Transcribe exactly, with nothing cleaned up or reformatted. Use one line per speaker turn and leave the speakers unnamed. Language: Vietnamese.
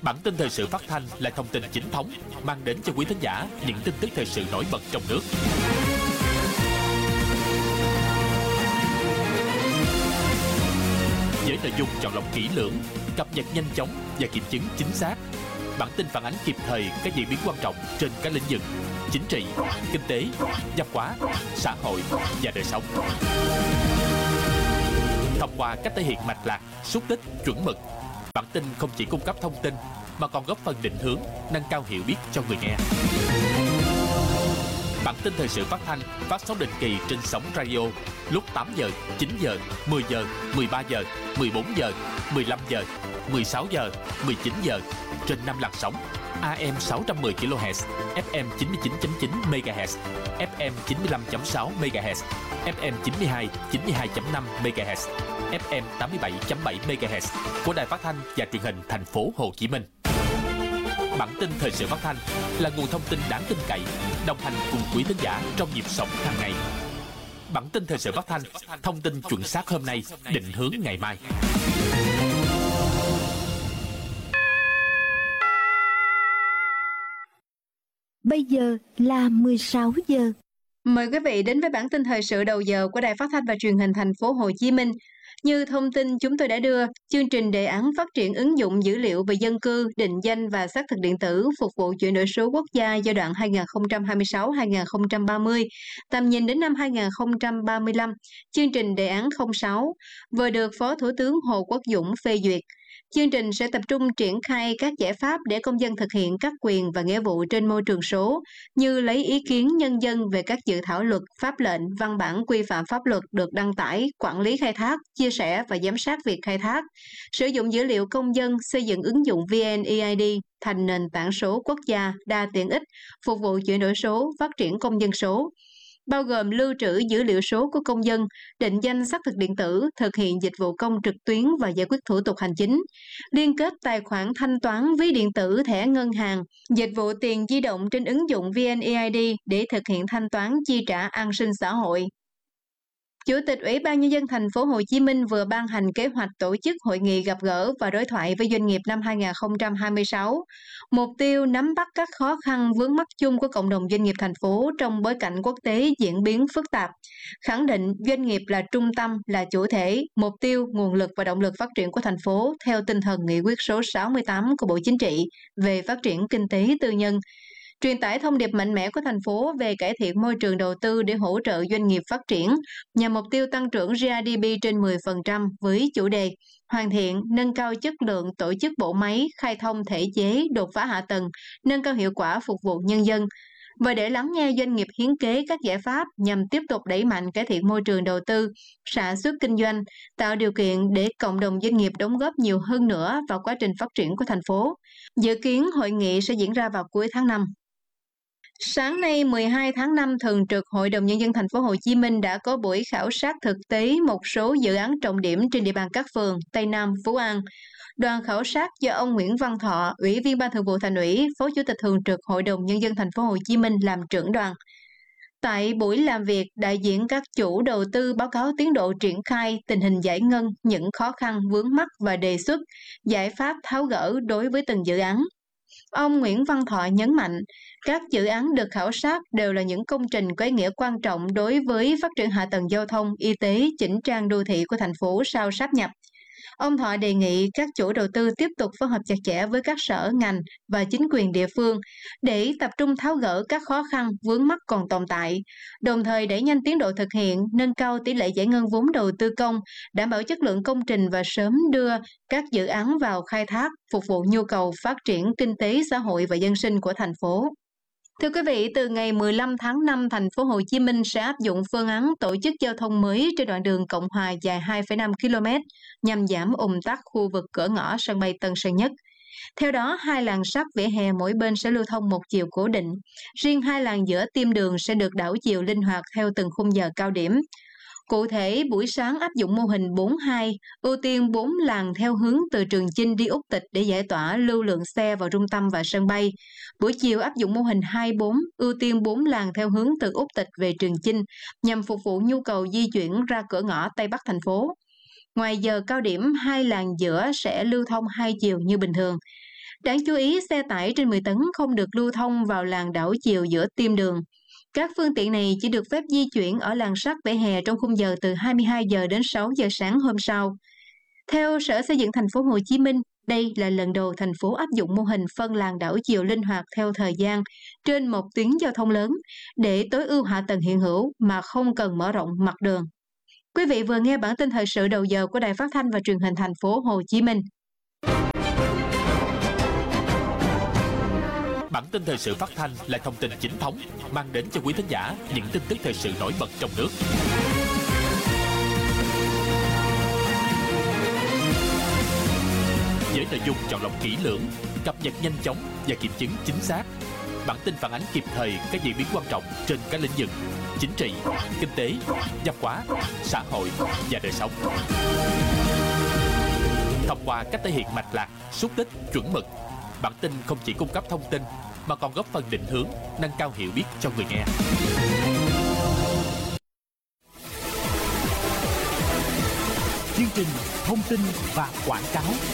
Bản tin thời sự phát thanh là thông tin chính thống, mang đến cho quý thính giả những tin tức thời sự nổi bật trong nước. Với nội dung chọn lọc kỹ lưỡng, cập nhật nhanh chóng và kiểm chứng chính xác. Bản tin phản ánh kịp thời các diễn biến quan trọng trên các lĩnh vực chính trị, kinh tế, văn hóa, xã hội và đời sống. Thông qua cách thể hiện mạch lạc, xúc tích, chuẩn mực, bản tin không chỉ cung cấp thông tin mà còn góp phần định hướng, nâng cao hiểu biết cho người nghe. Bản tin thời sự phát thanh phát sóng định kỳ trên sóng radio lúc tám giờ, chín giờ, mười giờ, mười ba giờ, mười bốn giờ, mười lăm giờ, mười sáu giờ, mười chín giờ trên năm làn sóng a em sáu trăm mười ki lô héc, ép em chín mươi chín chấm chín mê ga héc, ép em chín mươi lăm chấm sáu mê ga héc, ép em chín mươi hai, chín mươi hai chấm năm mê ga héc, ép em tám mươi bảy chấm bảy mê ga héc của Đài Phát thanh và Truyền hình Thành phố Hồ Chí Minh. Bản tin thời sự phát thanh là nguồn thông tin đáng tin cậy, đồng hành cùng quý thính giả trong nhịp sống hàng ngày. Bản tin thời sự phát thanh, thông tin chuẩn xác hôm nay, định hướng ngày mai.
Bây giờ là mười sáu giờ.
Mời quý vị đến với bản tin thời sự đầu giờ của Đài Phát thanh và Truyền hình Thành phố Hồ Chí Minh. Như thông tin chúng tôi đã đưa, chương trình đề án phát triển ứng dụng dữ liệu về dân cư, định danh và xác thực điện tử phục vụ chuyển đổi số quốc gia giai đoạn hai nghìn không trăm hai mươi sáu đến hai nghìn không trăm ba mươi, tầm nhìn đến năm hai nghìn không trăm ba mươi lăm, chương trình đề án không sáu, vừa được Phó Thủ tướng Hồ Quốc Dũng phê duyệt. Chương trình sẽ tập trung triển khai các giải pháp để công dân thực hiện các quyền và nghĩa vụ trên môi trường số, như lấy ý kiến nhân dân về các dự thảo luật, pháp lệnh, văn bản quy phạm pháp luật được đăng tải, quản lý khai thác, chia sẻ và giám sát việc khai thác, sử dụng dữ liệu công dân, xây dựng ứng dụng vê en e i đê thành nền tảng số quốc gia đa tiện ích, phục vụ chuyển đổi số, phát triển công dân số, bao gồm lưu trữ dữ liệu số của công dân, định danh xác thực điện tử, thực hiện dịch vụ công trực tuyến và giải quyết thủ tục hành chính, liên kết tài khoản thanh toán ví điện tử, thẻ ngân hàng, dịch vụ tiền di động trên ứng dụng vê en e i đê để thực hiện thanh toán chi trả an sinh xã hội. Chủ tịch Ủy ban Nhân dân Thành phố Hồ Chí Minh vừa ban hành kế hoạch tổ chức hội nghị gặp gỡ và đối thoại với doanh nghiệp năm hai nghìn không trăm hai mươi sáu. Mục tiêu nắm bắt các khó khăn vướng mắc chung của cộng đồng doanh nghiệp thành phố trong bối cảnh quốc tế diễn biến phức tạp. Khẳng định doanh nghiệp là trung tâm, là chủ thể, mục tiêu, nguồn lực và động lực phát triển của thành phố theo tinh thần nghị quyết số sáu mươi tám của Bộ Chính trị về phát triển kinh tế tư nhân. Truyền tải thông điệp mạnh mẽ của thành phố về cải thiện môi trường đầu tư để hỗ trợ doanh nghiệp phát triển, nhằm mục tiêu tăng trưởng giê đê pê trên mười phần trăm với chủ đề hoàn thiện, nâng cao chất lượng tổ chức bộ máy, khai thông thể chế, đột phá hạ tầng, nâng cao hiệu quả phục vụ nhân dân. Và để lắng nghe doanh nghiệp hiến kế các giải pháp nhằm tiếp tục đẩy mạnh cải thiện môi trường đầu tư, sản xuất kinh doanh, tạo điều kiện để cộng đồng doanh nghiệp đóng góp nhiều hơn nữa vào quá trình phát triển của thành phố. Dự kiến hội nghị sẽ diễn ra vào cuối tháng năm. Sáng nay mười hai tháng năm, Thường trực Hội đồng Nhân dân Thành phố Hồ Chí Minh đã có buổi khảo sát thực tế một số dự án trọng điểm trên địa bàn các phường Tây Nam, Phú An. Đoàn khảo sát do ông Nguyễn Văn Thọ, Ủy viên Ban Thường vụ Thành ủy, Phó Chủ tịch Thường trực Hội đồng Nhân dân Thành phố Hồ Chí Minh làm trưởng đoàn. Tại buổi làm việc, đại diện các chủ đầu tư báo cáo tiến độ triển khai, tình hình giải ngân, những khó khăn vướng mắc và đề xuất giải pháp tháo gỡ đối với từng dự án. Ông Nguyễn Văn Thọ nhấn mạnh, các dự án được khảo sát đều là những công trình có ý nghĩa quan trọng đối với phát triển hạ tầng giao thông, y tế, chỉnh trang đô thị của thành phố sau sáp nhập. Ông Thọ đề nghị các chủ đầu tư tiếp tục phối hợp chặt chẽ với các sở, ngành và chính quyền địa phương để tập trung tháo gỡ các khó khăn, vướng mắc còn tồn tại, đồng thời đẩy nhanh tiến độ thực hiện, nâng cao tỷ lệ giải ngân vốn đầu tư công, đảm bảo chất lượng công trình và sớm đưa các dự án vào khai thác, phục vụ nhu cầu phát triển kinh tế, xã hội và dân sinh của thành phố. Thưa quý vị, từ ngày mười lăm tháng năm, Thành phố Hồ Chí Minh sẽ áp dụng phương án tổ chức giao thông mới trên đoạn đường Cộng Hòa dài hai phẩy năm ki lô mét nhằm giảm ùn tắc khu vực cửa ngõ sân bay Tân Sơn Nhất. Theo đó, hai làn sắt vỉa hè mỗi bên sẽ lưu thông một chiều cố định. Riêng hai làn giữa tiêm đường sẽ được đảo chiều linh hoạt theo từng khung giờ cao điểm. Cụ thể, buổi sáng áp dụng mô hình bốn hai, ưu tiên bốn làn theo hướng từ Trường Chinh đi Út Tịch để giải tỏa lưu lượng xe vào trung tâm và sân bay. Buổi chiều áp dụng mô hình hai bốn, ưu tiên bốn làn theo hướng từ Út Tịch về Trường Chinh nhằm phục vụ nhu cầu di chuyển ra cửa ngõ Tây Bắc thành phố. Ngoài giờ cao điểm, hai làn giữa sẽ lưu thông hai chiều như bình thường. Đáng chú ý, xe tải trên mười tấn không được lưu thông vào làn đảo chiều giữa tim đường. Các phương tiện này chỉ được phép di chuyển ở làn sắt vỉa hè trong khung giờ từ hai mươi hai giờ đến sáu giờ sáng hôm sau. Theo Sở Xây dựng Thành phố Hồ Chí Minh, đây là lần đầu thành phố áp dụng mô hình phân làn đảo chiều linh hoạt theo thời gian trên một tuyến giao thông lớn để tối ưu hạ tầng hiện hữu mà không cần mở rộng mặt đường. Quý vị vừa nghe bản tin thời sự đầu giờ của Đài Phát thanh và Truyền hình Thành phố Hồ Chí Minh.
Bản tin thời sự phát thanh là thông tin chính thống, mang đến cho quý thính giả những tin tức thời sự nổi bật trong nước. Với nội dung chọn lọc kỹ lưỡng, cập nhật nhanh chóng và kiểm chứng chính xác. Bản tin phản ánh kịp thời các diễn biến quan trọng trên các lĩnh vực chính trị, kinh tế, văn hóa, xã hội và đời sống. Thông qua cách thể hiện mạch lạc, xúc tích, chuẩn mực, bản tin không chỉ cung cấp thông tin mà còn góp phần định hướng, nâng cao hiểu biết cho người nghe.
Chương trình thông tin và quảng cáo.